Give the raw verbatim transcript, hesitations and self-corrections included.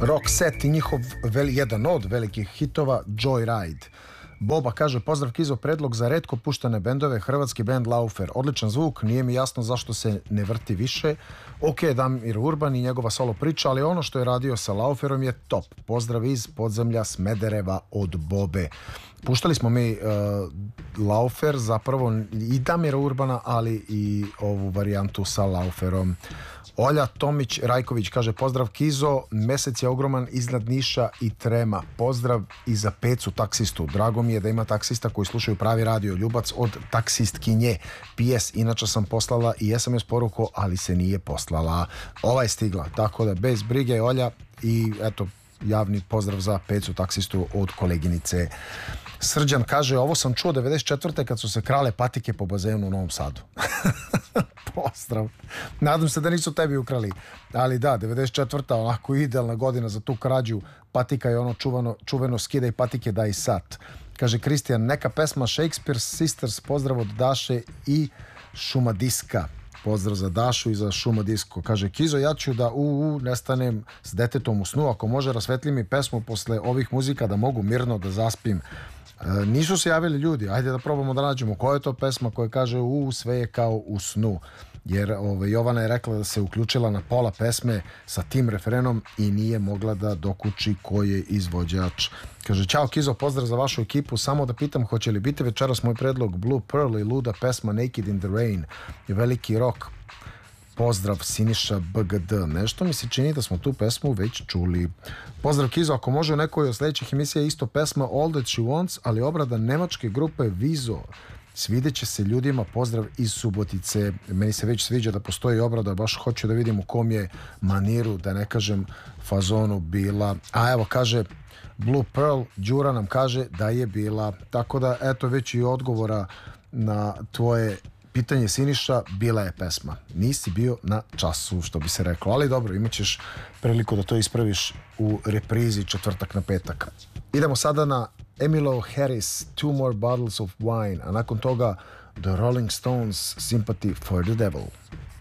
Roxette i njihov veli, jedan od velikih hitova Joyride. Boba kaže, pozdrav Kizo, predlog za retko puštane bendove, hrvatski bend Laufer. Odličan zvuk, nije mi jasno zašto se ne vrti više. Ok, Damir Urban i njegova solo priča, ali ono što je radio sa Lauferom je top. Pozdrav iz podzemlja Smedereva od Bobe. Puštali smo mi uh, Laufer, zapravo i Damira Urbana, ali i ovu varijantu sa Lauferom. Olja Tomić Rajković kaže, pozdrav Kizo, mesec je ogroman iznad Niša i trema. Pozdrav i za Pecu taksistu. Drago mi je da ima taksista koji slušaju pravi radio. Ljubac od taksistkinje. P S, inače sam poslala i S M S poruku, ali se nije poslala. Ova je stigla, tako da bez brige Olja i eto, javni pozdrav za Pecu taksistu od koleginice. Srđan kaže, ovo sam čuo devedeset četvrte kad su se krale patike po bazenu u Novom Sadu. Pozdrav. Nadam se da nisu tebi ukrali. Ali da, devedeset četvrta onako idealna godina za tu krađu patika je ono čuvano, čuveno skidaj patike daj sat. Kaže Kristijan, neka pesma Shakespeare Sisters, pozdrav od Daše i Šumadiska. Pozdrav za Dašu i za Šumadisko. Kaže Kizo, ja ću da u, u nestanem s detetom u snu, ako može rasvetli mi pesmu posle ovih muzika da mogu mirno da zaspim. E, nisu se javili ljudi, ajde da probamo da nađemo koja je to pesma koja kaže u, sve je kao u snu. Jer ove, Jovana je rekla da se uključila na pola pesme sa tim refrenom i nije mogla da dokuči ko je izvođač. Kaže, ćao Kizo, pozdrav za vašu ekipu, samo da pitam hoće li biti večeras moj predlog Blue Pearl i luda pesma Naked in the Rain i veliki rock. Pozdrav Siniša B G D. Nešto mi se čini da smo tu pesmu već čuli. Pozdrav Kizo, ako može u nekoj od sljedećih emisija isto pesma All That She Wants, ali obrada nemačke grupe Vizo. Svidjet će se ljudima, pozdrav iz Subotice. Meni se već sviđa da postoji obrada, baš hoću da vidim u kom je maniru, da ne kažem fazonu bila. A evo kaže Blue Pearl, Đura nam kaže da je bila. Tako da eto već i odgovora na tvoje pitanje Siniša, bila je pesma. Nisi bio na času, što bi se reklo. Ali dobro, imat ćeš priliku da to ispraviš u reprizi četvrtak na petak. Idemo sada na Emilo Harris, Two More Bottles of Wine, a nakon toga The Rolling Stones, Sympathy for the Devil.